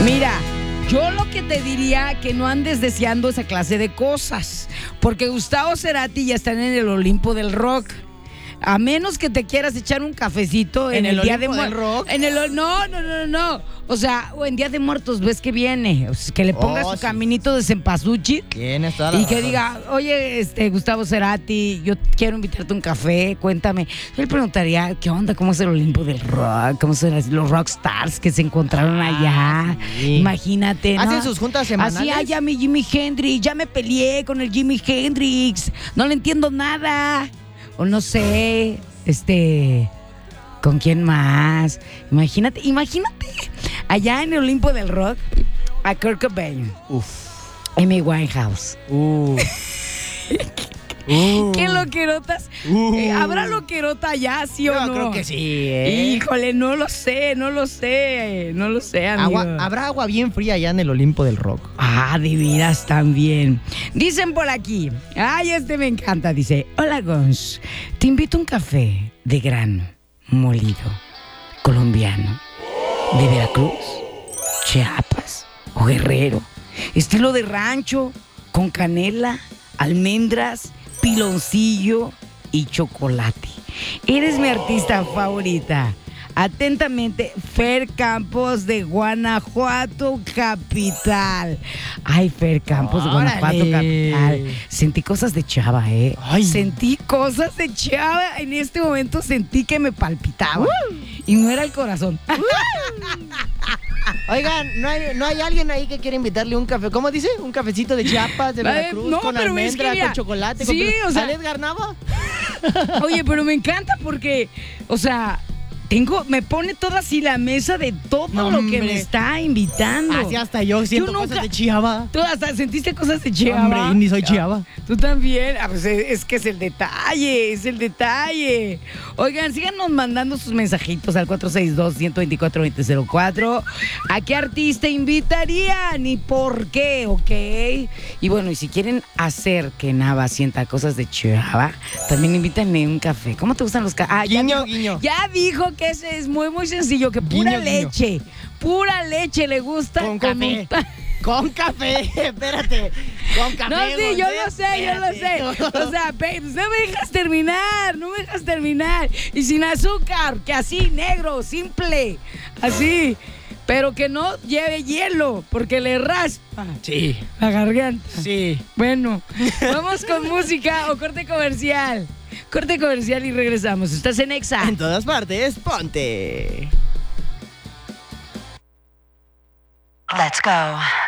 Mira, yo lo que te diría que no andes deseando esa clase de cosas, porque Gustavo Cerati ya está en el Olimpo del rock. A menos que te quieras echar un cafecito en el Día de Muertos. No. O sea, o en Día de Muertos, ves que viene. O sea, que le ponga su caminito de cempasúchil. Tienes toda la Y que razón. diga, oye, Gustavo Cerati, yo quiero invitarte a un café, cuéntame. Yo le preguntaría, ¿qué onda? ¿Cómo es el Olimpo del rock? ¿Cómo son los rockstars que se encontraron allá? Sí. Imagínate, ¿no? ¿Hacen sus juntas semanales? Así, allá mi Jimi Hendrix, ya me peleé con el Jimi Hendrix. No le entiendo nada. O no sé, ¿con quién más? Imagínate, allá en el Olimpo del rock, a Kurt Cobain, Amy Winehouse. ¿Qué loquerotas? ¿Habrá loquerota allá, sí o no? Yo creo que sí, Híjole, no lo sé, amigo. Habrá agua bien fría allá en el Olimpo del rock. Ah, de veras también. Dicen por aquí. Ay, me encanta. Dice, hola Gons, te invito a un café de grano molido, colombiano, de Veracruz, Chiapas o Guerrero, estilo de rancho, con canela, almendras, piloncillo y chocolate. Eres mi artista favorita. Atentamente, Fer Campos de Guanajuato Capital. Ay, Fer Campos de Guanajuato Capital. Sentí cosas de chava, Ay. Sentí cosas de chava. En este momento sentí que me palpitaba. Y no era el corazón. Oigan, ¿no hay alguien ahí que quiere invitarle un café? ¿Cómo dice? ¿Un cafecito de Chiapas, de Veracruz, no, con pero es almendra, que mira, con chocolate? sí, o sea, ¿Al Edgar Nava? Oye, pero me encanta porque, o sea, me pone toda así la mesa de todo No, lo que hombre. me está invitando. Así hasta yo siento nunca- cosas de Chiava. ¿Tú hasta sentiste cosas de Chiava? Hombre, y ni soy Chiava. Tú también. Ah, pues es que es el detalle. Oigan, síganos mandando sus mensajitos al 462-124-2004. ¿A qué artista invitarían y por qué? ¿Ok? Y bueno, y si quieren hacer que Nava sienta cosas de Chiava, también invítanle un café. ¿Cómo te gustan los cafés? Ah, Guiño, guiño. Ya dijo que ese es muy, muy sencillo, que pura Guiño, guiño. pura leche le gusta. Con café. Con café, espérate. Con café. No, sí, yo lo sé. espérate. O sea, babes, no me dejas terminar. Y sin azúcar, que así, negro, simple, así. Pero que no lleve hielo, porque le raspa Sí. la garganta. Sí. Bueno, vamos con música o corte comercial. Corte comercial y regresamos. Estás en Exa. En todas partes, ponte. Let's go.